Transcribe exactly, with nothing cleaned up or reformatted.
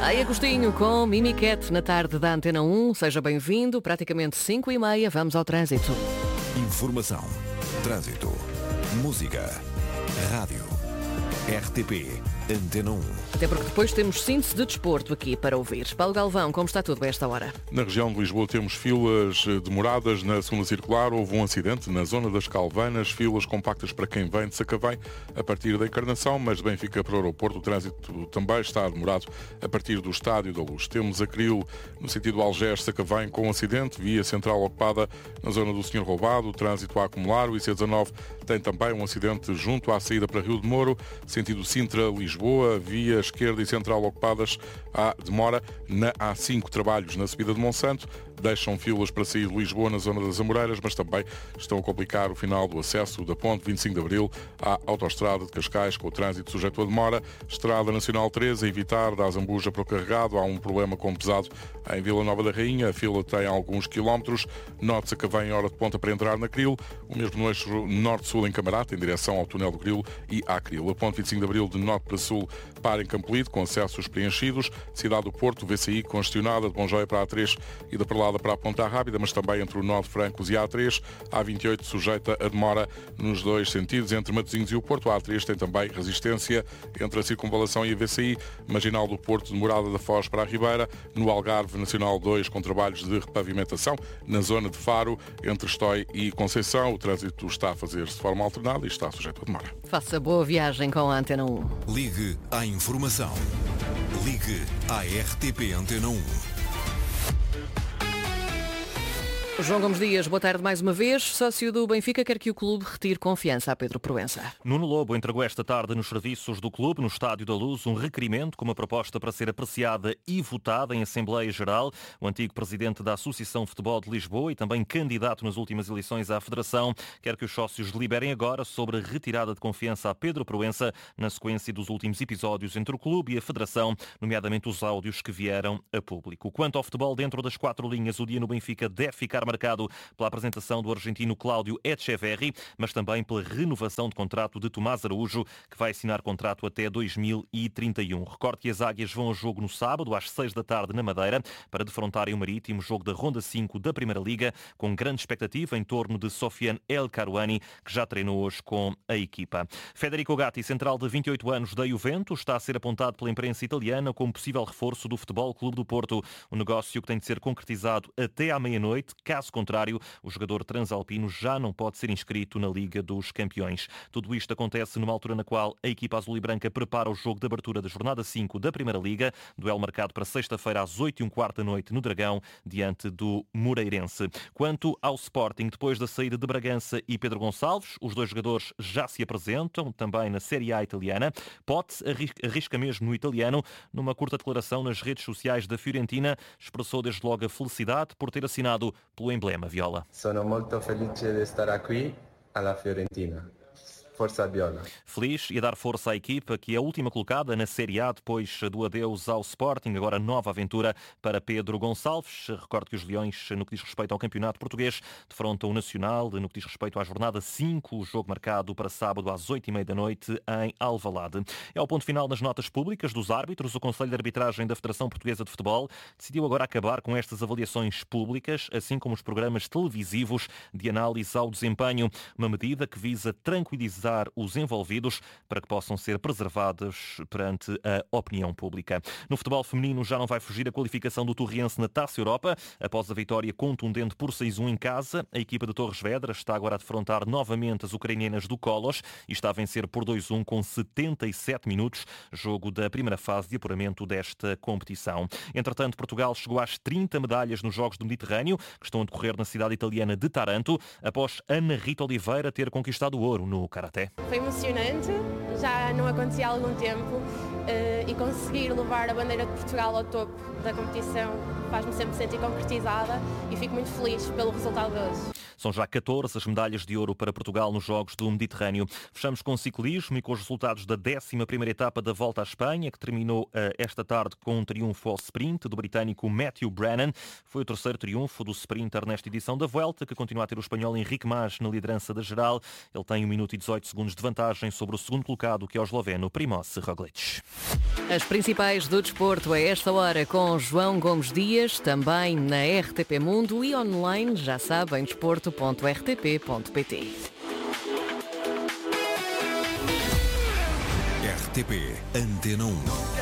Ai, Agostinho com Mimiquete na tarde da Antena um. Seja bem-vindo, praticamente cinco e meia, vamos ao trânsito. Informação, trânsito, música, rádio, R T P, Antena um. Até porque depois temos síntese de desporto aqui para ouvir. Paulo Galvão, como está tudo a esta hora? Na região de Lisboa temos filas demoradas na segunda circular. Houve um acidente na zona das Calvanas, filas compactas para quem vem de Sacavém a partir da Encarnação, mas de Benfica para o aeroporto o trânsito também está demorado a partir do Estádio da Luz. Temos a Cril no sentido Algés-Sacavém com um acidente, via central ocupada na zona do Senhor Roubado, o trânsito a acumular. O I C dezanove tem também um acidente junto à saída para Rio de Moro, sentido Sintra-Lisboa, via esquerda e central ocupadas. Há demora na A cinco, trabalhos na subida de Monsanto, deixam filas para sair de Lisboa na zona das Amoreiras, mas também estão a complicar o final do acesso da ponte vinte e cinco de Abril à autoestrada de Cascais, com o trânsito sujeito a demora. Estrada Nacional treze, a evitar da Azambuja para o Carregado, há um problema com pesado em Vila Nova da Rainha, a fila tem alguns quilómetros. Norte Sacavém, hora de ponta para entrar na Cril, o mesmo no eixo norte-sul em Camarata, em direção ao túnel do Grilo e à Cril. A ponte vinte e cinco de Abril de norte para sul para em Campolide, com acessos preenchidos. Cidade do Porto, V C I congestionada, de Bonjoia para a A três e da Perlada para a Ponta Rábida, mas também entre o nó de Francos e a A três. A vinte e oito sujeita a demora nos dois sentidos, entre Matosinhos e o Porto. A A três tem também resistência entre a Circunvalação e a V C I. Marginal do Porto, demorada da Foz para a Ribeira. No Algarve Nacional dois, com trabalhos de repavimentação. Na zona de Faro, entre Estói e Conceição, o trânsito está a fazer-se de forma alternada e está sujeito a demora. Faça boa viagem com a Antena um. Ligue à informação. Ligue à R T P Antena um. João Gomes Dias, boa tarde mais uma vez. Sócio do Benfica quer que o clube retire confiança a Pedro Proença. Nuno Lobo entregou esta tarde nos serviços do clube, no Estádio da Luz, um requerimento com uma proposta para ser apreciada e votada em Assembleia Geral. O antigo presidente da Associação de Futebol de Lisboa e também candidato nas últimas eleições à Federação quer que os sócios deliberem agora sobre a retirada de confiança a Pedro Proença na sequência dos últimos episódios entre o clube e a Federação, nomeadamente os áudios que vieram a público. Quanto ao futebol dentro das quatro linhas, o dia no Benfica deve ficar marcado pela apresentação do argentino Cláudio Echeverri, mas também pela renovação de contrato de Tomás Araújo, que vai assinar contrato até dois mil e trinta e um. Recorde que as Águias vão ao jogo no sábado, às seis da tarde, na Madeira, para defrontarem o Marítimo, jogo da Ronda cinco da Primeira Liga, com grande expectativa em torno de Sofiane El Karouani, que já treinou hoje com a equipa. Federico Gatti, central de vinte e oito anos da Juventus, está a ser apontado pela imprensa italiana como possível reforço do Futebol Clube do Porto. Um negócio que tem de ser concretizado até à meia-noite. Caso contrário, o jogador transalpino já não pode ser inscrito na Liga dos Campeões. Tudo isto acontece numa altura na qual a equipa azul e branca prepara o jogo de abertura da jornada cinco da Primeira Liga, duelo marcado para sexta-feira às oito e um quarto da noite no Dragão, diante do Moreirense. Quanto ao Sporting, depois da saída de Bragança e Pedro Gonçalves, os dois jogadores já se apresentam também na Série A italiana. Pote arrisca mesmo no italiano. Numa curta declaração nas redes sociais da Fiorentina, expressou desde logo a felicidade por ter assinado pelo emblema viola. Sono molto felice di stare qui alla Fiorentina. Força Viola. Feliz e a dar força à equipa, que é a última colocada na Série A depois do adeus ao Sporting. Agora nova aventura para Pedro Gonçalves. Recordo que os Leões, no que diz respeito ao Campeonato Português, defrontam o Nacional, no que diz respeito à jornada cinco, o jogo marcado para sábado às oito e meia da noite em Alvalade. É o ponto final nas notas públicas dos árbitros. O Conselho de Arbitragem da Federação Portuguesa de Futebol decidiu agora acabar com estas avaliações públicas, assim como os programas televisivos de análise ao desempenho. Uma medida que visa tranquilizar os envolvidos para que possam ser preservados perante a opinião pública. No futebol feminino já não vai fugir a qualificação do Torriense na Taça Europa. Após a vitória contundente por seis a um em casa, a equipa de Torres Vedras está agora a defrontar novamente as ucranianas do Kolos e está a vencer por dois a um com setenta e sete minutos, jogo da primeira fase de apuramento desta competição. Entretanto, Portugal chegou às trinta medalhas nos Jogos do Mediterrâneo, que estão a decorrer na cidade italiana de Taranto, após Ana Rita Oliveira ter conquistado o ouro no karaté. Foi emocionante, já não acontecia há algum tempo e conseguir levar a bandeira de Portugal ao topo da competição faz-me sempre sentir concretizada e fico muito feliz pelo resultado de hoje. São já catorze as medalhas de ouro para Portugal nos Jogos do Mediterrâneo. Fechamos com ciclismo e com os resultados da décima primeira etapa da Volta à Espanha, que terminou uh, esta tarde com um triunfo ao sprint do britânico Matthew Brennan. Foi o terceiro triunfo do sprinter nesta edição da Vuelta, que continua a ter o espanhol Enrique Mas na liderança da geral. Ele tem um minuto e dezoito segundos de vantagem sobre o segundo colocado, que é o esloveno Primoz Roglic. As principais do desporto a esta hora com João Gomes Dias, também na R T P Mundo e online, já sabem, desporto ponto r t p ponto p t. R T P Antena um.